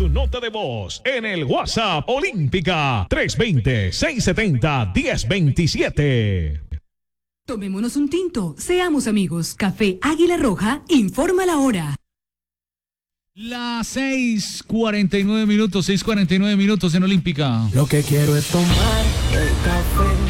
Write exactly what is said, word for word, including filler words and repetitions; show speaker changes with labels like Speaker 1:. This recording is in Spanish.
Speaker 1: tu nota de voz en el WhatsApp Olímpica tres dos cero, seis siete cero, uno cero dos siete.
Speaker 2: Tomémonos un tinto, seamos amigos. Café Águila Roja informa la hora.
Speaker 3: Las seis cuarenta y nueve minutos, seis cuarenta y nueve minutos en Olímpica.
Speaker 4: Lo que quiero es tomar el café